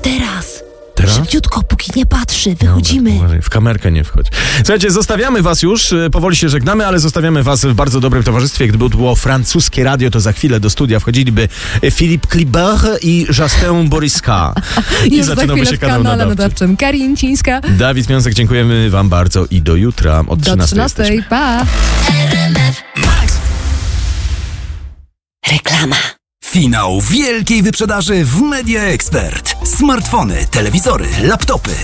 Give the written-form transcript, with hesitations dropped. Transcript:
Teraz? Teraz? Szybciutko, póki nie patrzy, wychodzimy. Dobra, w kamerkę nie wchodź. Słuchajcie, zostawiamy was już, powoli się żegnamy, ale zostawiamy was w bardzo dobrym towarzystwie. Gdyby to było francuskie radio, to za chwilę do studia wchodziliby Philippe Klibert i Justin Boriska. I Już za chwilę w kanale nadawczym Karin Cińska. Dawid Miąsek, dziękujemy wam bardzo i do jutra od 13. Do 13, pa! Reklama. Finał wielkiej wyprzedaży w Media Expert. Smartfony, telewizory, laptopy,